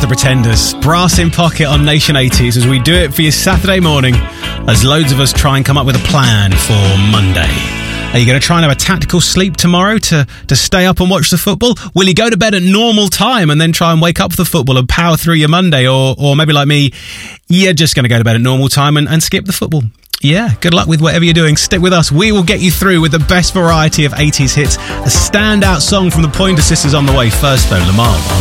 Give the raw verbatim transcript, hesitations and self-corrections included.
The Pretenders, Brass in Pocket on Nation eighties, as we do it for your Saturday morning, as loads of us try and come up with a plan for Monday. Are you going to try and have a tactical sleep tomorrow to, to stay up and watch the football? Will you go to bed at normal time and then try and wake up for the football and power through your Monday? Or or maybe like me, you're just going to go to bed at normal time and, and skip the football. Yeah, good luck with whatever you're doing. Stick with us. We will get you through with the best variety of eighties hits. A standout song from the Pointer Sisters on the way. First, though, Lamar on